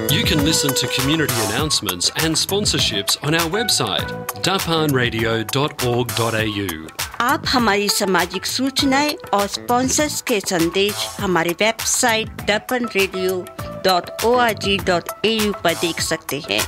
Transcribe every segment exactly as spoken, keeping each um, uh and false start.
You can listen to community announcements and sponsorships on our website dapan radio dot org dot a u. आप हमारी सामाजिक सूचनाएं और sponsors के संदेश हमारे वेबसाइट दर्पण radio dot O R G dot A you पर देख सकते हैं।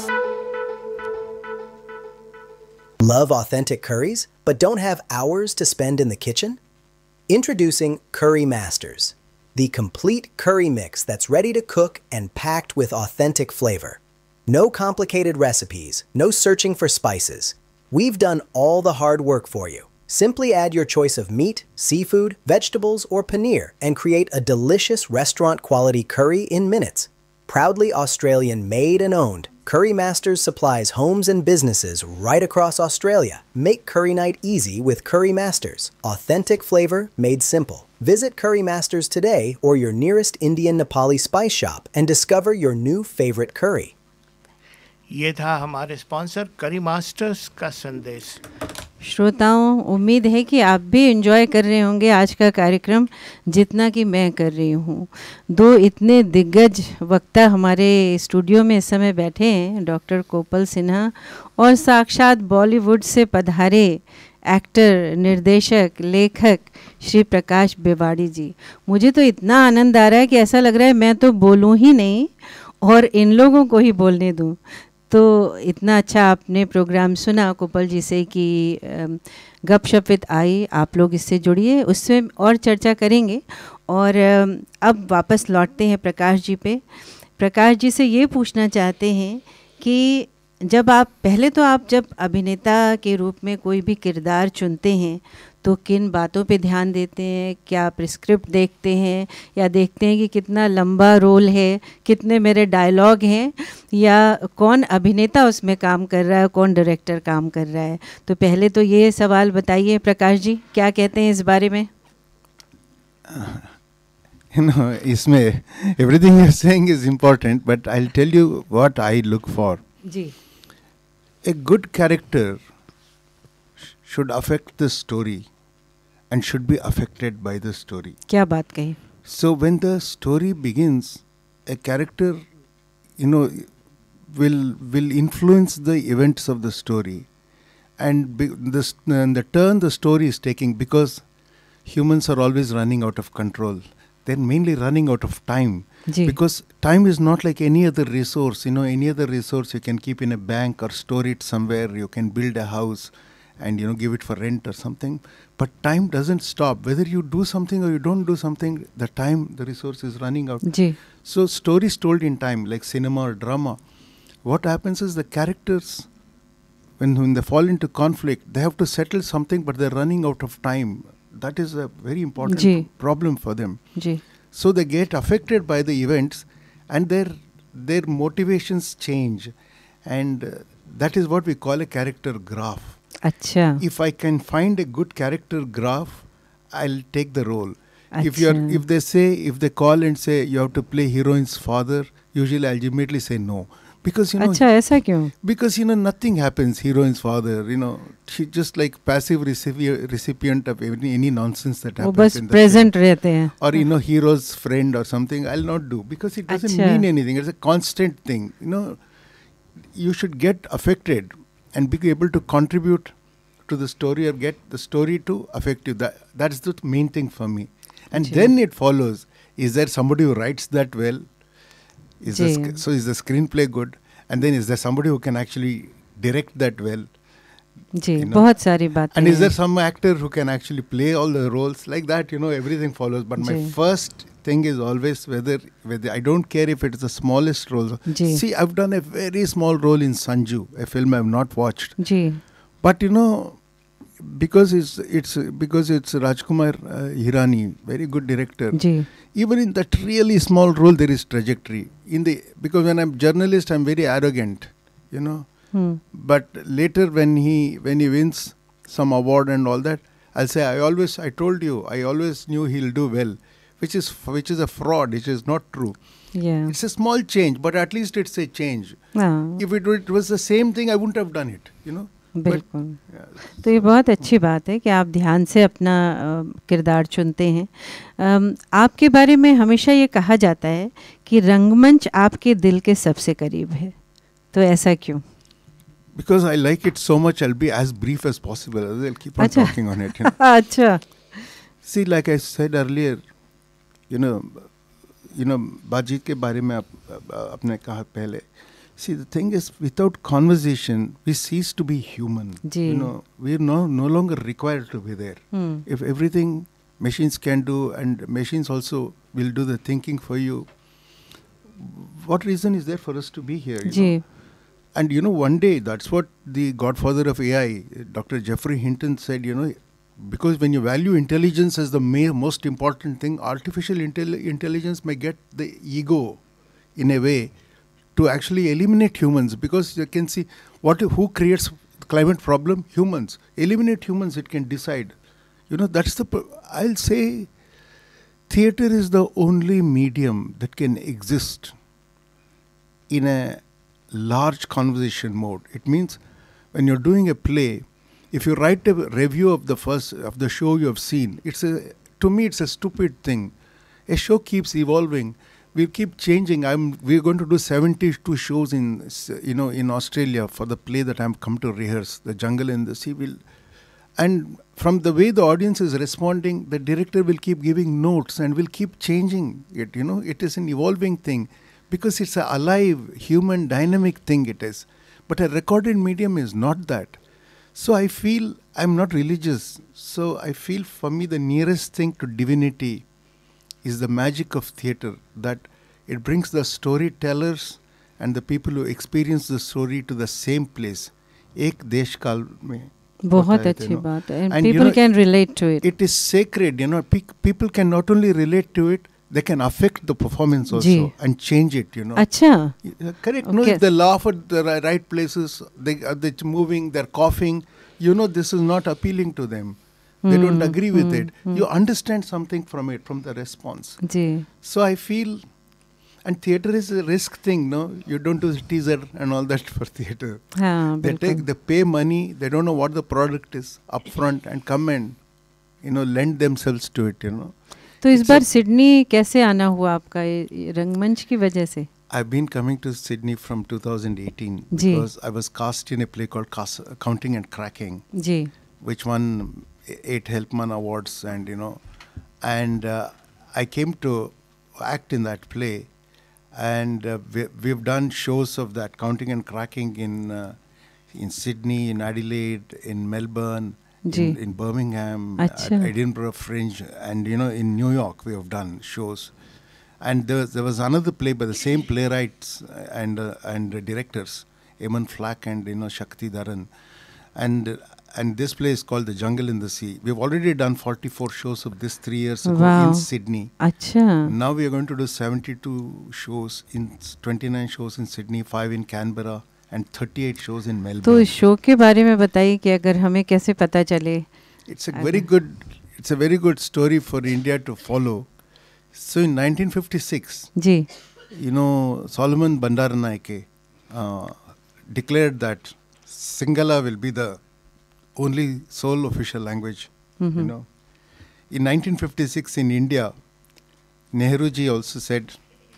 Love authentic curries, but don't have hours to spend in the kitchen? Introducing Curry Masters, the complete curry mix that's ready to cook and packed with authentic flavor. No complicated recipes, no searching for spices. We've done all the hard work for you. Simply add your choice of meat, seafood, vegetables, or paneer and create a delicious restaurant-quality curry in minutes. Proudly Australian made and owned, Curry Masters supplies homes and businesses right across Australia. Make curry night easy with Curry Masters. Authentic flavor made simple. Visit Curry Masters today or your nearest Indian Nepali spice shop and discover your new favorite curry. ये था हमारे sponsor करी masters का संदेश। श्रोताओं, उम्मीद है कि आप भी एंजॉय कर रहे होंगे आज का कार्यक्रम जितना कि मैं कर रही हूँ। दो इतने दिग्गज वक्ता हमारे स्टूडियो में इस समय बैठे हैं, डॉक्टर कोपल सिन्हा और साक्षात बॉलीवुड से पधारे एक्टर, निर्देशक, लेखक श्री प्रकाश बेवाड़ी जी। मुझे तो इतना आनंद आ रहा है कि ऐसा लग रहा है मैं तो बोलूँ ही नहीं और इन लोगों को ही बोलने दूँ। तो इतना अच्छा आपने प्रोग्राम सुना कोपल जी से कि गपशप विद आई, आप लोग इससे जुड़िए, उससे और चर्चा करेंगे। और अब वापस लौटते हैं प्रकाश जी पे। प्रकाश जी से ये पूछना चाहते हैं कि जब आप पहले तो आप जब अभिनेता के रूप में कोई भी किरदार चुनते हैं तो किन बातों पे ध्यान देते हैं? क्या आप स्क्रिप्ट देखते हैं या देखते हैं कि कितना लंबा रोल है, कितने मेरे डायलॉग हैं, या कौन अभिनेता उसमें काम कर रहा है, कौन डायरेक्टर काम कर रहा है? तो पहले तो ये सवाल बताइए प्रकाश जी, क्या कहते हैं इस बारे में? You know, इसमें everything you're saying is important, but I'll tell you what I look for. Ji. A good character should affect the story and should be affected by the story. क्या बात कही? So when the story begins, a character, you know, will will influence the events of the story, and be, this and the turn the story is taking, because humans are always running out of control. They're mainly running out of time. Ji. Because time is not like any other resource. You know, any other resource you can keep in a bank or store it somewhere. You can build a house and, you know, give it for rent or something. But time doesn't stop. Whether you do something or you don't do something, the time, the resource is running out. Ji. So stories told in time, like cinema or drama, what happens is the characters, when, when they fall into conflict, they have to settle something, but they're running out of time. That is a very important Ji. problem for them. Ji. So they get affected by the events and their their motivations change. And uh, that is what we call a character graph. अच्छा. If I can find a good character graph, I'll take the role. If अच्छा. you are, if they say, if they call and say you have to play heroine's father, usually I'll immediately say no. Because, you know, अच्छा, ऐसा क्यों? because, you know, nothing happens, heroine's father, you know, she just like passive recipient, recipient of any, any nonsense that वो happens बस in the present रहते हैं. or, you know, hero's friend or something. I'll not do, because it doesn't Achha. mean anything. It's a constant thing. You know, you should get affected and be able to contribute to the story or get the story to affect you. That That's the main thing for me. And Ji. then it follows, is there somebody who writes that well? Is the Ji. sc- so is the screenplay good? And then is there somebody who can actually direct that well? Ji, you know. बहुत सारी बातें And is हैं. there some actor who can actually play all the roles? Like that, you know, everything follows. But my Ji. first thing is always whether, whether I don't care if it is the smallest role. Ji. See, I've done a very small role in Sanju, a film I've not watched. Ji. But, you know, because it's it's because it's Rajkumar uh, Hirani, very good director. Ji. Even in that really small role, there is trajectory. In the because when I'm journalist, I'm very arrogant, you know. Hmm. But later, when he when he wins some award and all that, I'll say I always I told you I always knew he'll do well, which is which is a fraud, which is not true. Yeah. It's a small change, but at least it's a change. हाँ. If it, were, it was the same thing, I wouldn't have done it. You know. बिल्कुल। Yeah. तो ये बहुत अच्छी बात है कि आप ध्यान से अपना अ, किरदार चुनते हैं। अम, आपके बारे में हमेशा ये कहा जाता है कि रंगमंच आपके दिल के सबसे करीब है, तो ऐसा क्यों? Because I like it so much, I'll be as brief as possible. I'll keep on अच्छा। talking on it. You know. अच्छा। See, like I said earlier, you know, you know, बातचीत के बारे में आप आपने कहा पहले. See, the thing is, without conversation, we cease to be human. Ji. You know, we are no no longer required to be there. Hmm, If everything machines can do, and machines also will do the thinking for you, what reason is there for us to be here? You ji. know? And you know, one day, that's what the godfather of A I, Doctor Geoffrey Hinton, said, you know, because when you value intelligence as the ma- most important thing, artificial intelli- intelligence may get the ego, in a way, to actually eliminate humans, because you can see what who creates climate problem? Humans. Eliminate humans, it can decide. You know, that's the, p- I'll say, theatre is the only medium that can exist in a large conversation mode. It means when you're doing a play, if you write a review of the first of the show you have seen, it's a to me it's a stupid thing. A show keeps evolving. We keep changing. I'm we're going to do seventy-two shows in s- you know in Australia for the play that I'm come to rehearse, The Jungle in the Sea. Will and from the way the audience is responding, the director will keep giving notes and will keep changing it. You know, it is an evolving thing. Because it's a alive, human, dynamic thing it is. But a recorded medium is not that. So I feel, I'm not religious, so I feel for me the nearest thing to divinity is the magic of theatre, that it brings the storytellers and the people who experience the story to the same place. Ek desh kaal mein. बहुत होता है, अच्छी you know. बात है, and And you people know, can relate to it. It is sacred, you know. Pe- people can not only relate to it, they can affect the performance also ji. and change it, you know. अच्छा। Yeah, correct. No, Okay. if they laugh at the ri- right places, they are they moving, they're coughing. You know, this is not appealing to them. They don't agree with it. You understand something from it, from the response. Ji. So I feel, and theatre is a risk thing, no? You don't do teaser and all that for theatre. हाँ They बिल्कुल। take, they pay money. They don't know what the product is upfront and come and, you know, lend themselves to it, you know. तो इस It's bar a- Sydney कैसे आना हुआ आपका, ये ये रंगमंच की वजह से? I've been coming to Sydney from two thousand eighteen ji. because I was cast in a play called Cas- Counting and Cracking, ji. which won eight Helpman Awards, and you know, and uh, I came to act in that play, and uh, we, we've done shows of that Counting and Cracking in uh, in Sydney, in Adelaide, in Melbourne, ji. in, in Birmingham, at अच्छा। Edinburgh Fringe, and you know, in New York we have done shows. And there was, there was another play by the same playwrights and uh, and uh, directors, Eamon Flack and you know Shakti Dharan, and uh, and this play is called The Jungle in the Sea. We've already done forty-four shows of this three years ago Wow. in Sydney. अच्छा। Now we are going to do seventy-two shows in twenty-nine shows in Sydney, five in Canberra, and thirty-eight shows in Melbourne. तो इस show के बारे में बताइए कि अगर हमें कैसे पता चले? It's a very good, it's a very good story for India to follow. So in nineteen fifty-six, ji. you know, Solomon Bandaranaike uh, declared that Sinhala will be the only sole official language. You know, in nineteen fifty-six in India, Nehruji also said,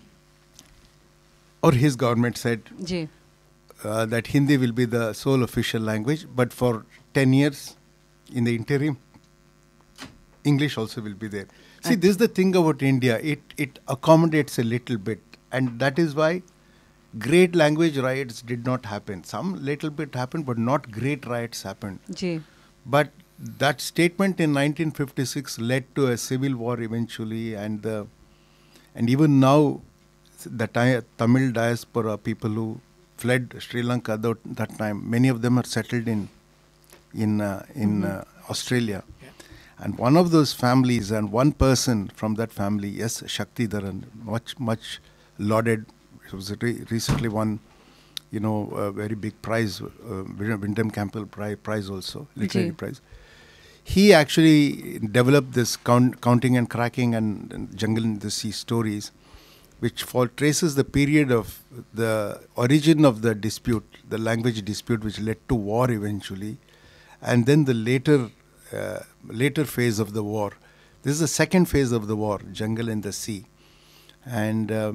or his government said, ji. uh, that Hindi will be the sole official language, but for ten years in the interim, English also will be there. See, this is the thing about India. It it accommodates a little bit, and that is why great language riots did not happen. Some little bit happened, but not great riots happened. Ji. But that statement in nineteen fifty-six led to a civil war eventually, and the and even now, the Thai- Tamil diaspora people who fled Sri Lanka that, that time, many of them are settled in in uh, in uh, Australia. And one of those families, and one person from that family, yes, Shakti Dharan, much, much lauded. It was re- recently won, you know, a very big prize, uh, Wyndham Campbell prize, prize also, literary Ji. prize. He actually developed this count, counting and cracking and, and Jungle in the Sea stories. which fall, traces the period of the origin of the dispute, the language dispute, which led to war eventually, and then the later uh, later phase of the war. This is the second phase of the war, Jungle and the Sea. And uh,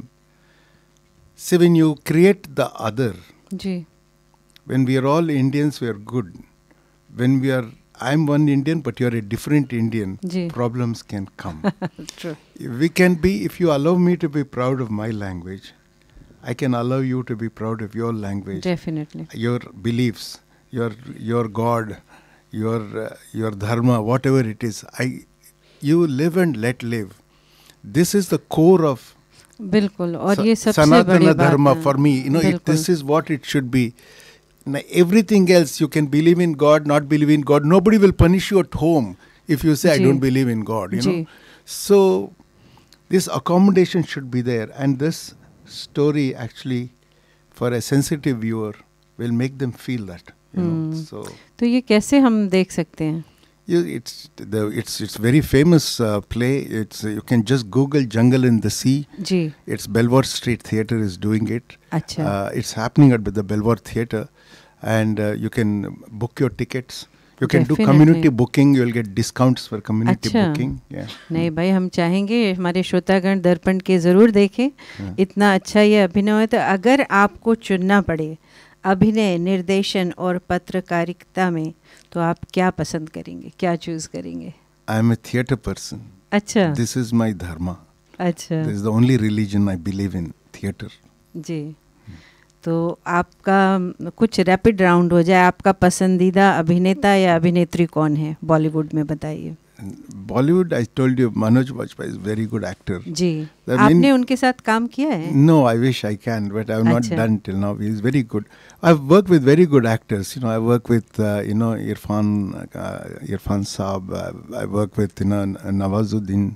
see, when you create the other, ji. when we are all Indians, we are good. When we are, I'm one Indian, but you're a different Indian, ji. problems can come. True. We can be, if you allow me to be proud of my language, I can allow you to be proud of your language, Definitely. your beliefs, your your God, your uh, your dharma, whatever it is. I, you live and let live. This is the core of बिल्कुल और ये सबसे Sanatana बड़ी बात Dharma है. for me. You know, it, बिल्कुल. this is what it should be. Now, everything else, you can believe in God, not believe in God. Nobody will punish you at home if you say, I ji. don't believe in God. You ji. know. So, this accommodation should be there. And this story actually, for a sensitive viewer, will make them feel that. You know. So, तो ये कैसे हम देख सकते हैं? you, it's the it's it's very famous uh, play. It's uh, you can just Google Jungle in the Sea. Ji. It's Belvoir Street Theatre is doing it. अच्छा. Uh, it's happening at the Belvoir Theatre, and uh, you can book your tickets. You can do Definitely. community booking. You'll get discounts for community अच्छा. booking. Yeah. नहीं भाई, हम चाहेंगे हमारे श्रोतागण दर्पण के ज़रूर देखें. इतना अच्छा ये अभिनय है. तो अगर आपको चुनना पड़े अभिनय, निर्देशन और पत्रकारिता में, तो आप क्या पसंद करेंगे, क्या चूज करेंगे? I am a theatre person. अच्छा. This is my dharma. अच्छा. This is the only religion I believe in. Theatre. जी. तो आपका कुछ रैपिड राउंड हो जाए. आपका पसंदीदा अभिनेता या अभिनेत्री कौन है बॉलीवुड में, बताइए. Bollywood, I told you, Manoj Bajpayee is a very good actor. Ji. The आपने main- उनके साथ काम किया है? No, I wish I can, but I have not अच्छा. done till now. He is very good. I've worked with very good actors. You know, I work with uh, you know Irfan, uh, Irfan Saab. Uh, I work with you know Nawazuddin.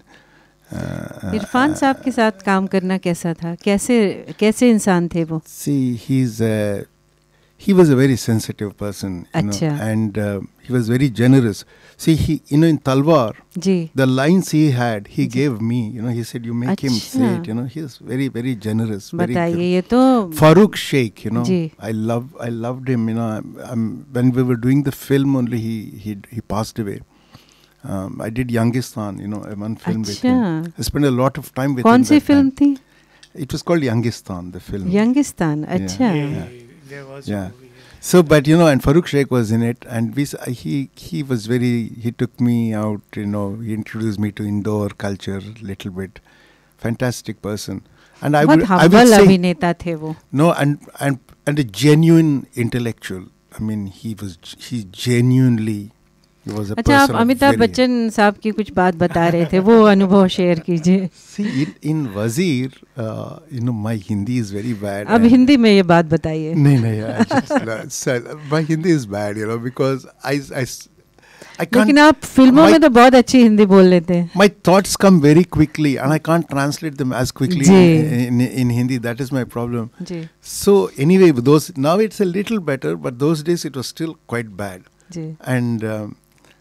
Uh, Irfan साहब के साथ काम करना कैसा था? कैसे कैसे इंसान थे वो? See, he's a, he was a very sensitive person, you know, अच्छा. and uh, he was very generous. See, he, you know, in Talwar, ji. the lines he had, he gave me. You know, he said, "You make him say अच्छा. it." You know, he is very, very generous. Very बताइए. good. ये तो Farooq Sheikh, you know, ji. I love, I loved him. You know, I'm, I'm, when we were doing the film, only he, he, he passed away. Um, I did Youngistan, you know, one film with him. अच्छा. I spent a lot of time with कौन him. C that film time. थी? It was called Youngistan, the film. Youngistan. अच्छा. Yeah, there was a Yeah. movie, yeah. So, but you know, and Farooq Sheikh was in it, and we, s- uh, he he was very. He took me out. You know, he introduced me to indoor culture little bit. Fantastic person, and I बहुत would I would humble say अभिनेता थे वो. no, and and and a genuine intellectual. I mean, he was he genuinely he was a अच्छा, आप person. of Amitabh very- Bachchan साहब की कुछ बात बता रहे थे, वो अनुभव शेयर कीजिए. See, in, in Wazir, uh, you know, my Hindi is very bad. अब and- हिंदी में ये बात बताइए. No, no, yeah, I just, no, so, my Hindi is bad, you know, because I, I, s- I can't. लेकिन आप फिल्मों my, में तो बहुत अच्छी हिंदी बोल लेते हैं. my thoughts come very quickly, and I can't translate them as quickly ji. in, in, in Hindi. That is my problem. Ji. So anyway, those now it's a little better, but those days it was still quite bad. Ji. And um,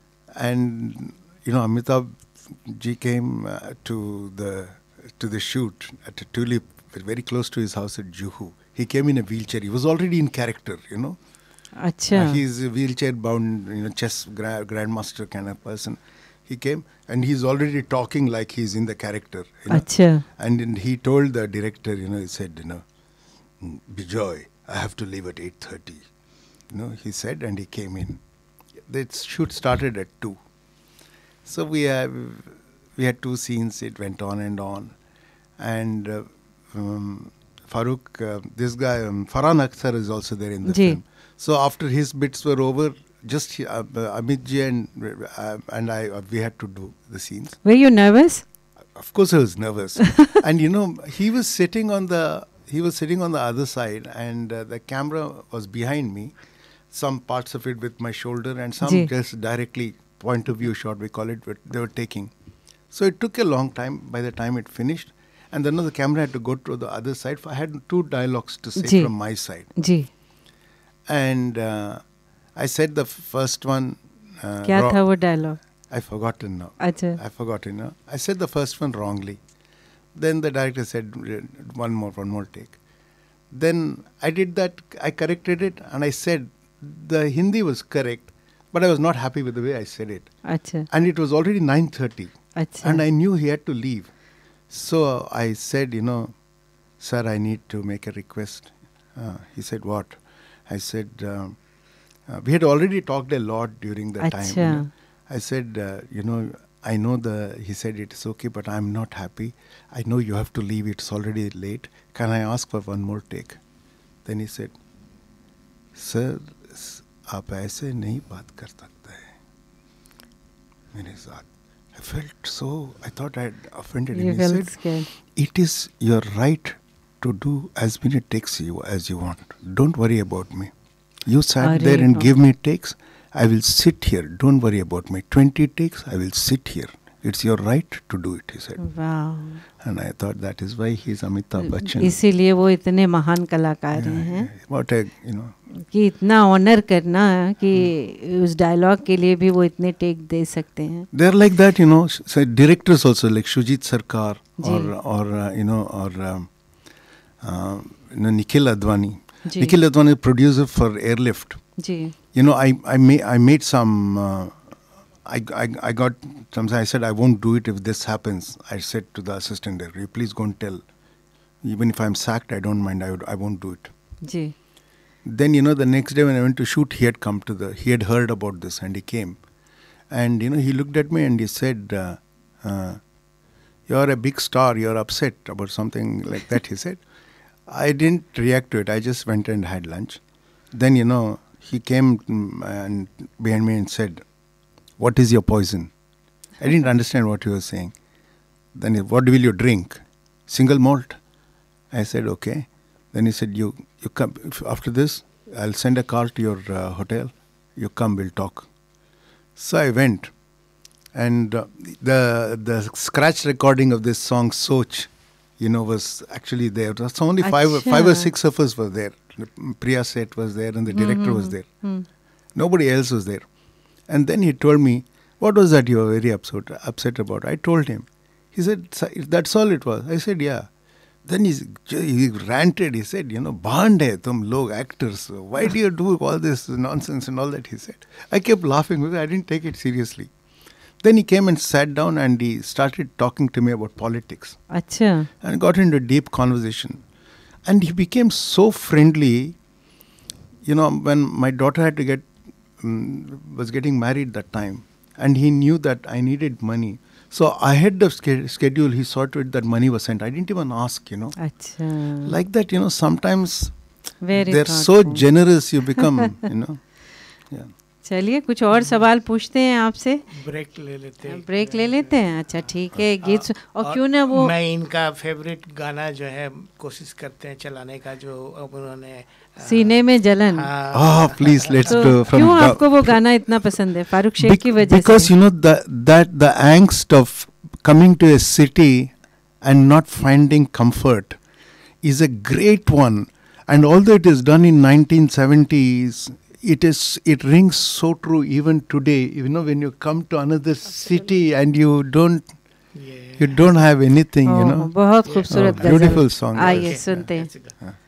and you know, Amitabh ji came uh, to the to the shoot at a Tulip, very close to his house at Juhu. He came in a wheelchair. He was already in character, you know. अच्छा. Uh, he's a wheelchair bound, you know, chess gra- grandmaster kind of person. He came and he's already talking like he's in the character. You know? अच्छा. And then he told the director, you know, he said, you know, Bijoy, I have to leave at eight thirty. You know, he said, and he came in. The shoot started at two. So we have, we had two scenes. It went on and on. And uh, um, Farooq, uh, this guy, um, Farhan Akhtar is also there in the Ji. film. So after his bits were over, just uh, Amit ji and, uh, and I, uh, we had to do the scenes. Were you nervous? Of course, I was nervous, and you know, he was sitting on the he was sitting on the other side, and uh, the camera was behind me. Some parts of it with my shoulder, and some Ji. just directly point of view shot. We call it. What they were taking. So it took a long time. By the time it finished, and then the camera had to go to the other side. I had two dialogues to say Ji. from my side, ji. and uh, I said the first one. Uh, क्या wrong- था वो dialogue? I've forgotten now. अच्छा. I've forgotten now. I said the first one wrongly. Then the director said, one more, one more take. Then I did that, I corrected it, and I said, the Hindi was correct, but I was not happy with the way I said it. Achha. And it was already nine thirty. Achha. And I knew he had to leave. So I said, you know, sir, I need to make a request. Uh, he said, what? I said, uh, uh, we had already talked a lot during the time. You know. I said, uh, you know, I know the, he said, it's okay, but I'm not happy. I know you have to leave. It's already late. Can I ask for one more take? Then he said, sir, आप ऐसे नहीं बात कर सकते हैं मेरे साथ. I felt so, I thought I had offended him. You He felt said, scared. it is your right to do as many takes you as you want. Don't worry about me. You sat Are there and no. gave me takes. I will sit here. Don't worry about me. twenty takes, I will sit here. It's your right to do it, he said. Wow. And I thought that is why he is Amitabh Bachchan. इसीलिए वो इतने महान कलाकार हैं. What a, you know. कि इतना honour करना कि उस डायलॉग के लिए भी वो इतने टेक दे सकते हैं. They're like that, you know, so directors also like Shujit Sarkar or, or uh, you know, or um, uh, you know, Nikhil Advani. Ji. Nikhil Advani is producer for Airlift. Ji. You know, I I made I made some. Uh, I, I I got some. I said I won't do it if this happens. I said to the assistant director, please go and tell. Even if I'm sacked, I don't mind. I would, I won't do it. Ji. Then you know the next day when I went to shoot, he had come to the. He had heard about this and he came, and you know he looked at me and he said, uh, uh, "You're a big star. You're upset about something like that." He said. I didn't react to it. I just went and had lunch. Then you know he came and behind me and said, what is your poison? I didn't understand what he was saying. Then he, what will you drink? Single malt. I said, okay. Then he said, you, you come, after this, I'll send a car to your uh, hotel. You come, we'll talk. So I went. And uh, the the scratch recording of this song, Soch, you know, was actually there. So only five, Achha. five or six of us were there. Priya Seth was there and the director mm-hmm. was there. Mm. Nobody else was there. And then he told me, what was that you were very upset, upset about? I told him. He said, that's all it was. I said, yeah. Then he, he ranted. He said, you know, band hai tum log actors. Why do you do all this nonsense and all that, he said. I kept laughing because I didn't take it seriously. Then he came and sat down and he started talking to me about politics. Achha. And got into a deep conversation. And he became so friendly. You know, when my daughter had to get, um, was getting married that time. And he knew that I needed money. So ahead of sch- schedule, he saw to it that money was sent. I didn't even ask, you know. Achha. Like that, you know, sometimes Very they're thoughtful. so generous you become, you know. Yeah. चलिए कुछ और सवाल पूछते हैं आपसे. Break ले लेते हैं. ब्रेक ले लेते हैं. अच्छा ठीक है. गीत सु- और, और क्यों ना वो मैं इनका फेवरेट गाना जो है कोशिश करते हैं चलाने का जो अब उन्होंने सीने में जलन. Oh, please, let's तो do from क्यों the- आपको वो गाना इतना पसंद है? फारूक शेख Bec- की वजह because से. you know the, that the angst of coming to a city and not finding comfort is a great one. And although it is done in nineteen seventies, it is it rings so true even today. You know, when you come to another city and you don't Yeah. you don't have anything, you oh, know. बहुत खूबसूरत Oh, गजल. beautiful song. आइए Yes. सुनते हैं. That's it. हाँ.